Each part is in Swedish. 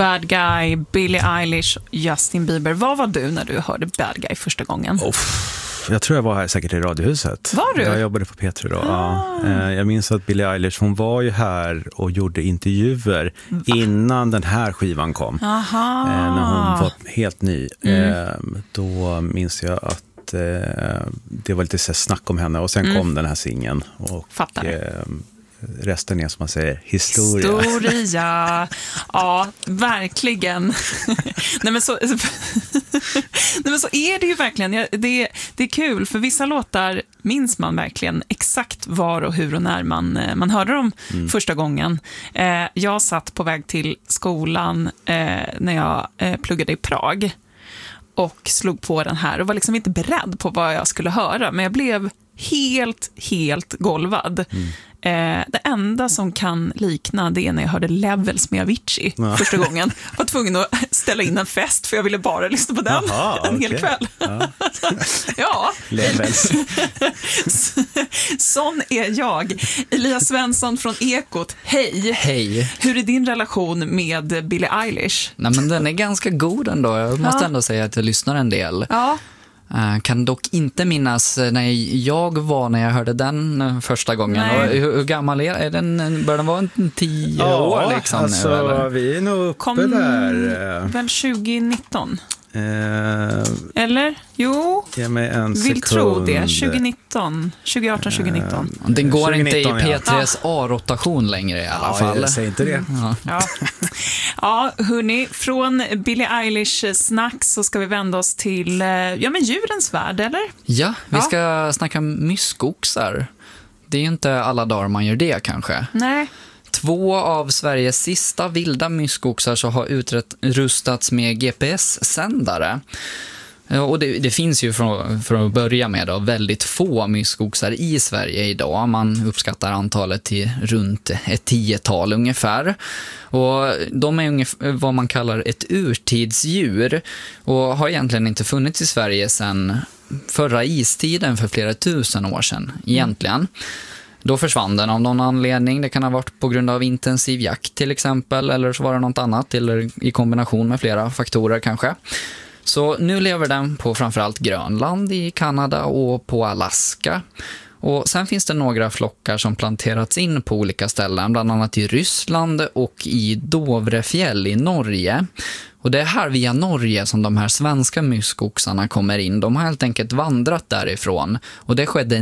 Bad Guy, Billie Eilish, Justin Bieber. Vad var du när du hörde Bad Guy första gången? Jag tror jag var här säkert i Radiohuset. Var du? Jag jobbade på P3 då. Ja. Jag minns att Billie Eilish, hon var ju här och gjorde intervjuer innan den här skivan kom. När hon var helt ny. Då minns jag att det var lite så snack om henne och sen kom den här singeln och resten är, som man säger, historia. Ja, verkligen. Nej, men så är det ju verkligen. Det är kul, för vissa låtar minns man verkligen exakt var och hur och när man hörde dem första gången. Jag satt på väg till skolan när jag pluggade i Prag och slog på den här och var liksom inte beredd på vad jag skulle höra, men jag blev helt golvad. Det enda som kan likna det är när jag hörde Levels med Avicii första gången. Jag var tvungen att ställa in en fest för jag ville bara lyssna på den hel kväll. Ja. Levels. Sån är jag. Elias Svensson från Ekot. Hej. Hej. Hur är din relation med Billie Eilish? Nej, men den är ganska god ändå. Jag måste ändå säga att jag lyssnar en del. Ja. Kan dock inte minnas när jag hörde den första gången. Hur gammal är den? Bör den vara 10 år liksom? Alltså, nu, eller? vi är nog uppe där. Väl 2019? Eller? Jo. Ge mig en sekund. Vill tro det. 2018, 2019. Den går 2019, inte i P3s A-rotation längre i alla fall. Jag säger inte det. Ja, hörni, från Billie Eilish snack så ska vi vända oss till djurens värld, eller? Ja, vi ska snacka myskoxar. Det är ju inte alla dagar man gör det kanske. Nej. 2 av Sveriges sista vilda myskoxar så har utrustats med GPS-sändare. Och det finns ju för att börja med då, väldigt få myskoxar i Sverige idag. Man uppskattar antalet till runt ett 10-tal ungefär. Och de är ungefär vad man kallar ett urtidsdjur och har egentligen inte funnits i Sverige sedan förra istiden för flera tusen år sedan egentligen. Då försvann den av någon anledning. Det kan ha varit på grund av intensiv jakt till exempel, eller så var det något annat, eller i kombination med flera faktorer kanske. Så nu lever den på framförallt Grönland, i Kanada och på Alaska. Och sen finns det några flockar som planterats in på olika ställen, bland annat i Ryssland och i Dovrefjäll i Norge. Och det är här via Norge som de här svenska myskoxarna kommer in. De har helt enkelt vandrat därifrån. Och det skedde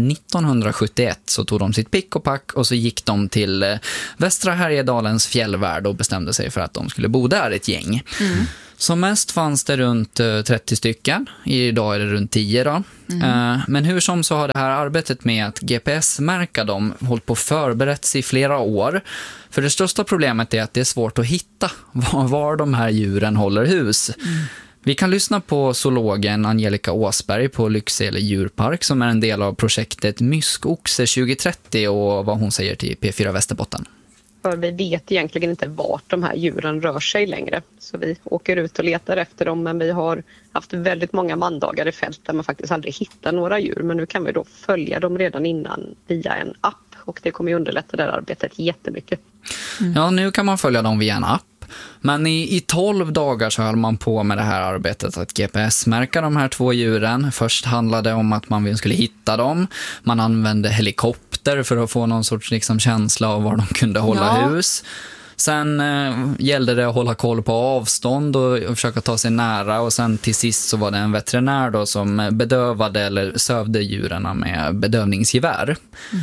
1971, så tog de sitt pick och pack och så gick de till Västra Härjedalens fjällvärld och bestämde sig för att de skulle bo där ett gäng. Som mest fanns det runt 30 stycken. Idag är det runt 10 då. Men hur som så har det här arbetet med att GPS-märka dem hållit på förberetts i flera år. För det största problemet är att det är svårt att hitta var de här djuren håller hus. Vi kan lyssna på zoologen Angelica Åsberg på Lycksele djurpark som är en del av projektet Myskoxe 2030 och vad hon säger till P4 Västerbotten. För vi vet egentligen inte vart de här djuren rör sig längre. Så vi åker ut och letar efter dem, men vi har haft väldigt många mandagar i fält där man faktiskt aldrig hittar några djur. Men nu kan vi då följa dem redan innan via en app och det kommer ju underlätta det här arbetet jättemycket. Ja, nu kan man följa dem via en app. Men i 12 dagar så höll man på med det här arbetet att GPS-märka de här 2 djuren. Först handlade det om att man skulle hitta dem. Man använde helikopter för att få någon sorts känsla av var de kunde hålla hus. Sen gällde det att hålla koll på avstånd och försöka ta sig nära. Och sen till sist så var det en veterinär då som bedövade eller sövde djuren med bedövningsgevär.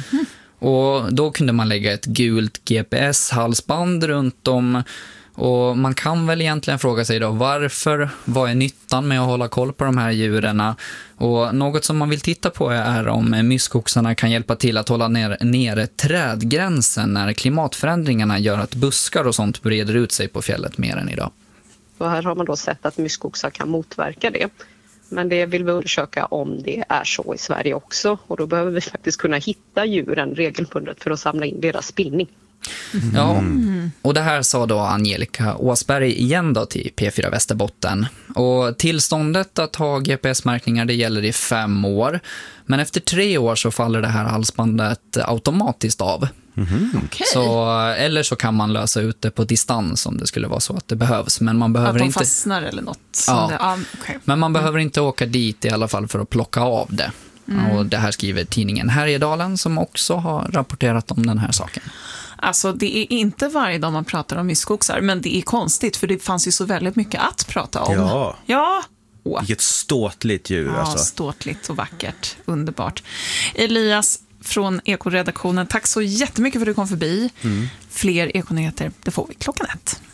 Och då kunde man lägga ett gult GPS-halsband runt dem. Och man kan väl egentligen fråga sig då, vad är nyttan med att hålla koll på de här djuren? Och något som man vill titta på är om myskoxarna kan hjälpa till att hålla nere trädgränsen när klimatförändringarna gör att buskar och sånt breder ut sig på fjället mer än idag. Och här har man då sett att myskoxar kan motverka det. Men det vill vi undersöka om det är så i Sverige också. Och då behöver vi faktiskt kunna hitta djuren regelbundet för att samla in deras spillning. Ja, och det här sa då Angelica Åsberg igen då till P4 Västerbotten. Och tillståndet att ha GPS-märkningar, det gäller i 5 år. Men efter 3 år så faller det här halsbandet automatiskt av. Okay. Så, eller så kan man lösa ut det på distans om det skulle vara så att det behövs. Men man behöver att de inte fastnar eller något. Ja. Okay. Men man behöver inte åka dit i alla fall för att plocka av det. Och det här skriver tidningen Härjedalen som också har rapporterat om den här saken. Alltså det är inte varje dag man pratar om myskoxar, men det är konstigt för det fanns ju så väldigt mycket att prata om. Ja. Vilket ståtligt djur. Ja, alltså. Ståtligt och vackert. Underbart. Elias från Ekoredaktionen, tack så jättemycket för att du kom förbi. Fler Ekonyheter, det får vi 1:00.